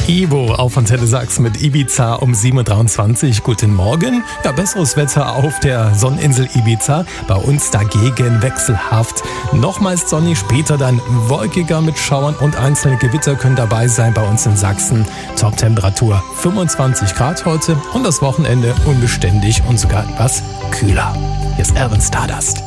Ivo auf Antenne Sachs mit Ibiza um 7.23 Uhr. Guten Morgen. Ja, besseres Wetter auf der Sonneninsel Ibiza. Bei uns dagegen wechselhaft. Nochmals sonnig, später dann wolkiger mit Schauern und einzelne Gewitter können dabei sein bei uns in Sachsen. Top-Temperatur 25 Grad heute und das Wochenende unbeständig und sogar etwas kühler. Hier ist Alvin Stardust.